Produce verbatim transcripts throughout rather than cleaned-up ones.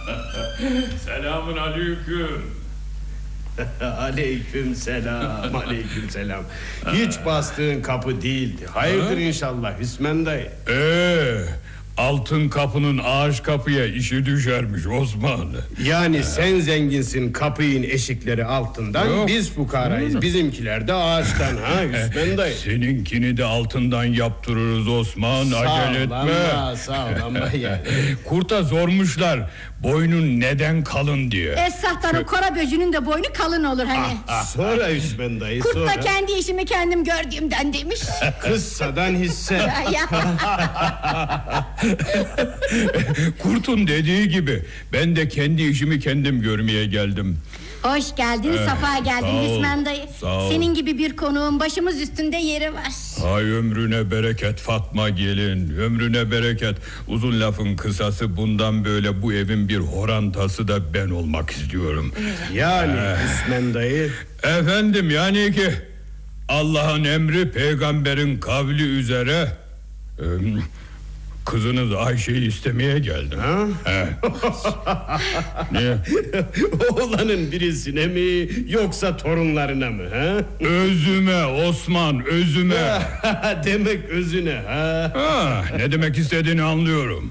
Selamun aleyküm. Aleyküm selam, aleyküm selam. Hiç bastığın kapı değildi. Hayırdır inşallah Hüsmen dayı? Eee altın kapının ağaç kapıya işi düşermiş Osman. Yani sen zenginsin, kapının eşikleri altından. Yok. Biz fukarayız, bizimkiler de ağaçtan ha Hüsmen dayı. Seninkini de altından yaptırırız Osman, acele etme. Sağlam sağlam yani. Kurta sormuşlar boynun neden kalın diye. Esahtanın Şu... kora böcünün de boynu kalın olur hani. ah, ah, Sonra Hüsmen dayı Kurt sonra. da kendi işimi kendim gördüğümden demiş. Kıssadan hisse. Kurt'un dediği gibi ben de kendi işimi kendim görmeye geldim. Hoş geldin, ee, safa geldin Hüsmen dayı. Senin gibi bir konuğun başımız üstünde yeri var. Ay ömrüne bereket Fatma gelin, ömrüne bereket. Uzun lafın kısası, bundan böyle bu evin bir horantası da ben olmak istiyorum. Yani ee, Hüsmen dayı. Efendim yani ki Allah'ın emri peygamberin kavli üzere e, kızınız Ayşe'yi istemeye geldim. Ha? He. Ne? Oğlanın birisine mi yoksa torunlarına mı? Ha? Özüme Osman, özüme. Demek özüne ha? Ha, ne demek istediğini anlıyorum.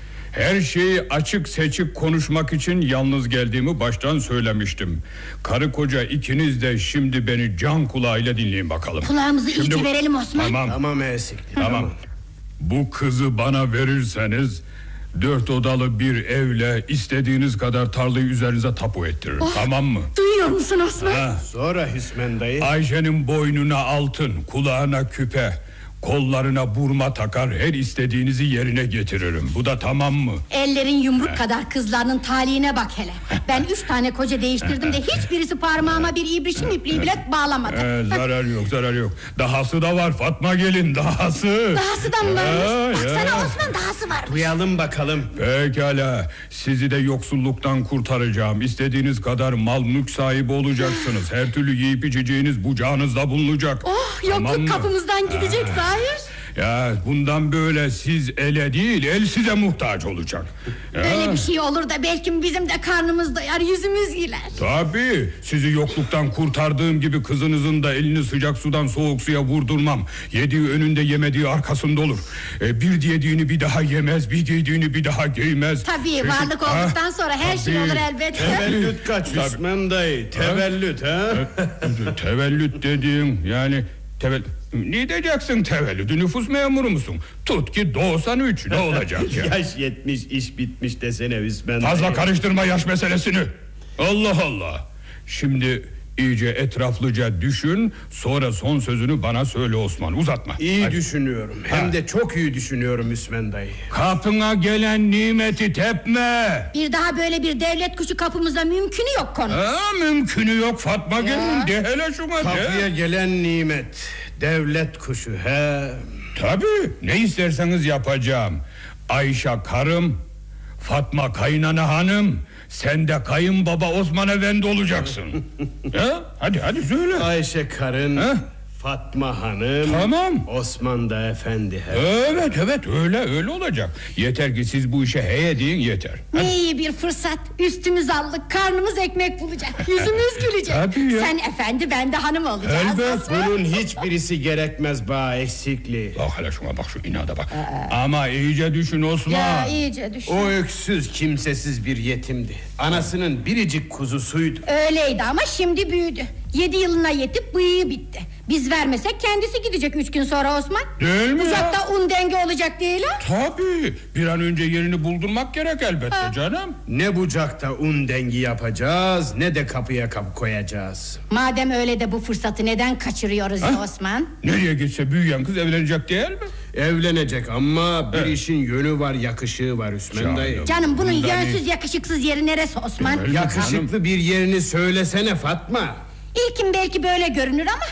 Her şeyi açık seçik konuşmak için yalnız geldiğimi baştan söylemiştim. Karı koca ikiniz de şimdi beni can kulağıyla dinleyin bakalım. Kulağımızı şimdi iyice verelim Osman. Tamam tamam eksikti. Tamam. tamam. Bu kızı bana verirseniz dört odalı bir evle istediğiniz kadar tarlayı üzerinize tapu ettiririm. Oh, tamam mı? Duyuyor musun Osman? Ha. Sonra Hüsmen dayı. Ayşe'nin boynuna altın, kulağına küpe, kollarına burma takar, her istediğinizi yerine getiririm. Bu da tamam mı? Ellerin yumruk He. kadar kızlarının talihine bak hele. Ben üç tane koca değiştirdim de hiçbirisi parmağıma bir ibrişim ipliği bile bağlamadı. Ee, zarar yok, zarar yok. Dahası da var Fatma gelin, dahası. Dahası da mı varmış? Baksana ya. Osman, dahası varmış. Duyalım bakalım. Pekala, sizi de yoksulluktan kurtaracağım. İstediğiniz kadar mal mülk sahibi olacaksınız. Her türlü yiyip içeceğiniz bucağınızda bulunacak. Oh, yokluk tamam kapımızdan gidecek ha. Hayır. Ya bundan böyle siz ele değil, el size muhtaç olacak. Ya. Böyle bir şey olur da belki bizim de karnımız doyar, yüzümüz güler. Tabii, sizi yokluktan kurtardığım gibi kızınızın da elini sıcak sudan soğuk suya vurdurmam. Yediği önünde, yemediği arkasında olur. Ee, bir yediğini bir daha yemez, bir giydiğini bir daha giymez. Tabii Çeşit, varlık ha? olduktan sonra her tabii. şey olur elbette. Tevellüt kaç Hüsmen dayı, tevellüt ha? ha? Tevellüt dediğin yani tevellüt. Ne diyeceksin tevellüdü, nüfus memuru musun? Tut ki doğsan üç, ne olacak ya? Yaş yetmiş, iş bitmiş desene Hüsmen. Fazla dayı. Karıştırma yaş meselesini. Allah Allah. Şimdi iyice etraflıca düşün, sonra son sözünü bana söyle Osman, uzatma. İyi Hadi. düşünüyorum, hem ha. de çok iyi düşünüyorum Hüsmen dayı. Kapına gelen nimeti tepme. Bir daha böyle bir devlet kuşu kapımıza mümkünü yok konu. Ha, mümkünü yok Fatma gelin, de hele şuna. Kapıya de. gelen nimet, devlet kuşu he. Tabii, ne isterseniz yapacağım. Ayşe karım, Fatma kaynana hanım, sen de kayınbaba Osman Efendi olacaksın. Ha? Hadi hadi söyle. Ayşe karın, ha? Fatma hanım, tamam. Osman da efendi. He. Evet evet öyle öyle olacak. Yeter ki siz bu işe heye deyin yeter. Ne hadi. iyi bir fırsat. Üstümüz allık, karnımız ekmek bulacak, yüzümüz gülecek. Sen efendi, ben de hanım olacağız. Elbet bunun hiçbirisi gerekmez ba eksikliği. Bak hele şuna bak, şu inada bak. Aa. Ama iyice düşün Osman. Ya iyice düşün. O öksüz kimsesiz bir yetimdi. Anasının biricik kuzusuydu. Öyleydi ama şimdi büyüdü. Yedi yılına yetip bıyığı bitti. Biz vermesek kendisi gidecek üç gün sonra Osman. Değil mi? Bucakta un denge olacak değil ha? Tabii. Bir an önce yerini buldurmak gerek elbette ha. canım. Ne bucakta un dengi yapacağız, ne de kapıya kapı koyacağız. Madem öyle de bu fırsatı neden kaçırıyoruz ha? ya Osman? Nereye gitse büyüyen kız evlenecek değil mi? Evlenecek ama bir evet. işin yönü var, yakışığı var Hüsmen dayı. Canım bunun yönsüz yakışıksız yeri neresi Osman? Evet, yakışıklı canım. Bir yerini söylesene Fatma. İlkin belki böyle görünür ama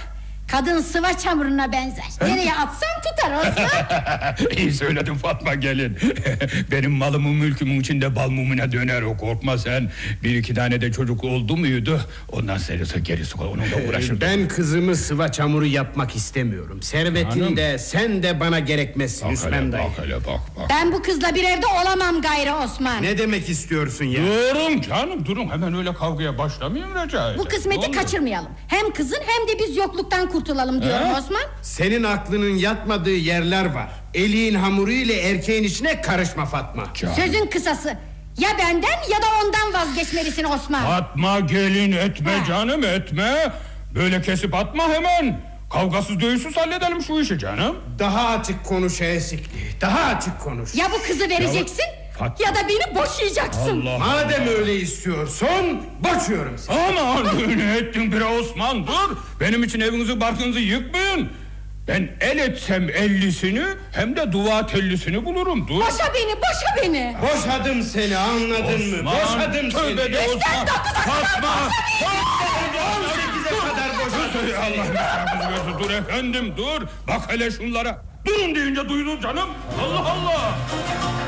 Kadın sıva çamuruna benzer. Nereye atsan tutar Osman. İyi söyledin Fatma gelin. Benim malımın mülkümün içinde bal mumuna döner o, korkma sen. Bir iki tane de çocuk oldu muydu, ondan serisi gerisi onunla uğraşırdım. Ben kızımı sıva çamuru yapmak istemiyorum. Servetin Hanım. de sen de bana gerekmezsin Bak Hüsmen hele dayı. bak hele bak bak. Ben bu kızla bir evde olamam gayrı Osman. Ne demek istiyorsun ya? Durun canım durun, hemen öyle kavgaya başlamayın rica ederim. Bu kısmeti Ne olur? kaçırmayalım. Hem kızın hem de biz yokluktan kurtulalım diyorum He? Osman. Senin aklının yatmadığı yerler var. Eliğin hamuru ile erkeğin içine karışma Fatma. Canım. Sözün kısası. Ya benden ya da ondan vazgeçmelisin Osman. Fatma gelin etme Ha. canım etme. Böyle kesip atma hemen. Kavgasız dövüşsüz halledelim şu işi canım. Daha açık konuş Esikli. Daha açık konuş. Ya bu kızı vereceksin Fatma. ya da beni boşayacaksın. Allah. Madem öyle istiyorsun, boşuyorum seni. Aman ne ettin bre Osman, dur. Benim için evinizi barkınızı yıkmayın. Ben el etsem ellisini hem de dua tellisini bulurum, dur. Boşa beni, boşa beni. Boşadım seni, anladın mı? Osman, Boşadım tövbe seni. de Osman. Fatma. on sekize kadar boşadım Allah seni. müsaadenizi versin, dur efendim dur. Bak hele şunlara. Durun deyince duydun canım. Allah Allah.